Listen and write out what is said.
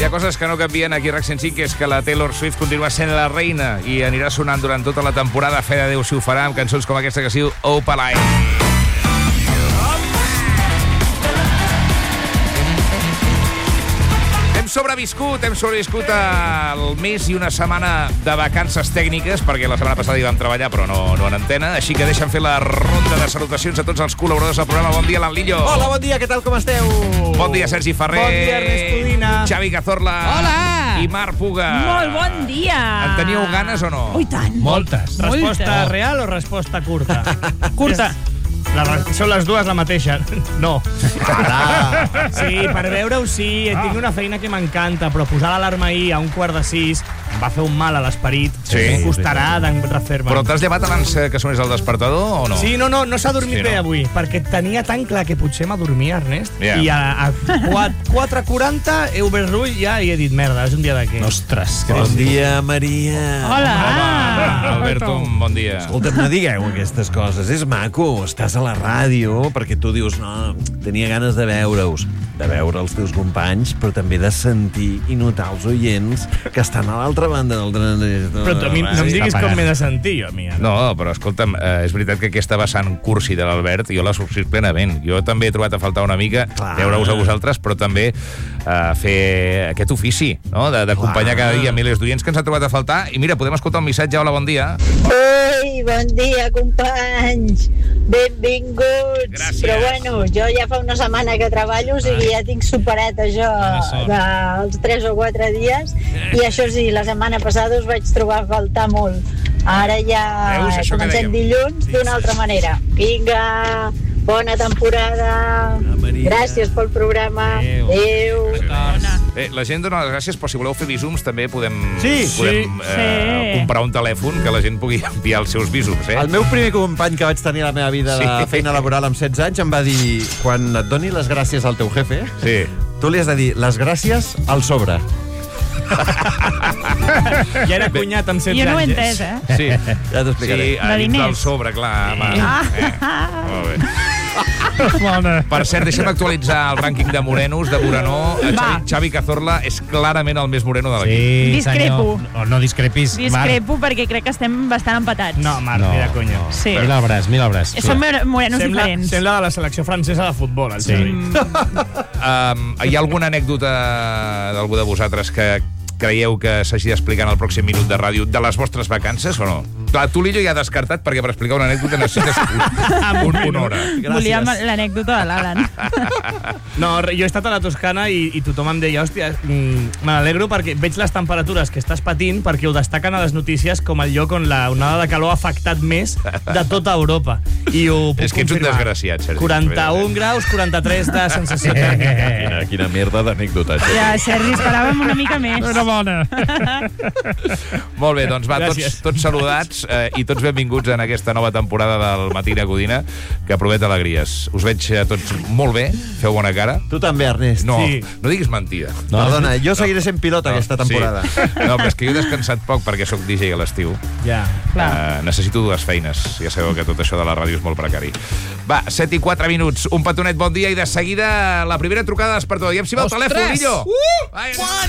Hi ha coses que no canvien aquí a RAC 105, que és que la Taylor Swift continua sent la reina i anirà sonant durant tota la temporada. Fe de Déu si ho farà amb cançons com aquesta que es diu Opaline. Hem sobreviscut el mes i una setmana de vacances tècniques, perquè la setmana passada hi vam treballar, però no en antena, així que deixa'm fer la ronda de salutacions a tots els col·laboradors del programa. Bon dia, Lanlillo. Hola, bon dia, què tal, com esteu? Bon dia, Sergi Ferrer. Bon dia, Ernest Codina. Xavi Cazorla. Hola. I Marc Puga. Molt bon dia. En teníeu ganes o no? Oh, i tant. Moltes. Resposta real o resposta curta? Curta. Són les dues la mateixa. No. Sí, per veure-ho sí, tinc una feina que m'encanta, però posar l'alarma ahir a 5:45 em va fer un mal a l'esperit. Sí. Em costarà de refer-me. Però t'has llevat abans que sonés el despertador o no? Sí, no s'ha dormit Sí, no? bé avui, perquè tenia tan clar que potser m'adormia, Ernest, Yeah. i a 4:40 he obert l'ull ja i he dit, merda, és un dia d'aquest. Ostres, que Bon dia, Maria. Hola. Home, Alberto, un bon dia. Escolta'm, no digueu aquestes coses. És maco, estàs a la ràdio, perquè tu dius, no, tenia ganes de veure-us, de veure els teus companys, però també de sentir i notar els oients que estan a l'altra banda del transistor. Però tu a mi no em diguis com m'he de sentir, jo, a mi. No, però escolta'm, és veritat que aquesta vessant cursi de l'Albert jo l'ha sorgit plenament. Jo també he trobat a faltar una mica veure-us a vosaltres, però també fer aquest ofici, no? D'acompanyar cada dia milers d'oients que ens ha trobat a faltar. I mira, podem escoltar un missatge. Hola, bon dia. Ei, bon dia, companys. Benvinguts. Gràcies. Però bueno, jo ja fa una setmana que treballo, o sigui, ja tinc superat això dels 3 o 4 dies. I això sí, la setmana passada us vaig trobar a faltar molt. Ara ja Veus, això que comencem dèiem. dilluns d'una altra manera. Vinga, bona temporada. Gràcies pel programa. Adéu. La gent dona les gràcies, però si voleu fer visums també podem Sí. comprar un telèfon que la gent pugui enviar els seus visums. El meu primer company que vaig tenir a la meva vida de feina laboral amb 16 anys em va dir, quan et doni les gràcies al teu jefe, Sí. tu li has de dir les gràcies al sobre. Ja era cunyat amb 16 anys. Jo no ho he entès, eh? Sí, Ja t'ho explicaré. sí, a De dins del diners. sobre, clar. Molt bé. Per cert, deixa'm actualitzar el rànquing de morenos de Morenó. Xavi Cazorla és clarament el més moreno de l'equip. Sí, Discrepo. senyor. No discrepis, Discrepo perquè crec que estem bastant empatats. No, Marc, Marc. ni de conya. Sí. Mira el braç. Som morenos Sembla diferents. de la selecció francesa de futbol, el Sí. Xavi. Hi ha alguna anècdota d'algú de vosaltres que creieu que s'hagi d'explicar en el pròxim minut de ràdio de les vostres vacances o no? Clar, tu, Lillo, ja has descartat perquè per explicar una anècdota necessites una hora. Volíem l'anècdota de l'Alan. No, jo he estat a la Toscana i tothom em deia, hòstia, me n'alegro perquè veig les temperatures que estàs patint perquè ho destaquen a les notícies com el lloc on la onada de calor ha afectat més de tota Europa. I ho puc És que ets un confirmar. desgraciat, Sergi. 41 graus, 43 de sensació tèrmica. Quina merda d'anècdota, això. Ja, Sergi, esperàvem una mica més. Una bona. Molt bé, doncs va, Gràcies. tots saludats i tots benvinguts en aquesta nova temporada del Matina Codina, que promet alegries. Us veig a tots molt bé, feu bona cara. Tu també, Ernest. No, Sí. no diguis mentida. No, perdona, jo seguiré sent pilot aquesta temporada. Sí. No, però és que jo he descansat poc perquè sóc DJ a l'estiu. Ja. Necessito dues feines. Ja sabeu que tot això de la ràdio és molt precari. Va, 7:04. Un petonet, bon dia, i de seguida la primera trucada de despertador. Diem si va el telèfon, Lillo.